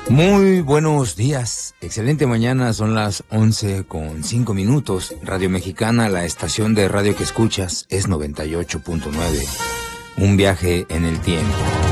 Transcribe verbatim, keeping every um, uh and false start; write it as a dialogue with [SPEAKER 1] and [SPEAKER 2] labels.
[SPEAKER 1] Muy buenos días, excelente mañana, son las once con cinco minutos. Radio Mexicana, la estación de radio que escuchas, es noventa y ocho punto nueve. Un viaje en el tiempo.